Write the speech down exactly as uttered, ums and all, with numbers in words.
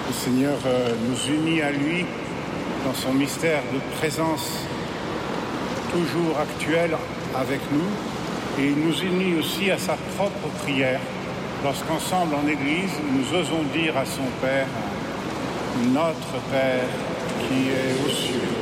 Le Seigneur euh, nous unit à lui dans son mystère de présence toujours actuel avec nous, et il nous unit aussi à sa propre prière lorsqu'ensemble en Église nous osons dire à son Père: Notre Père qui est aux cieux.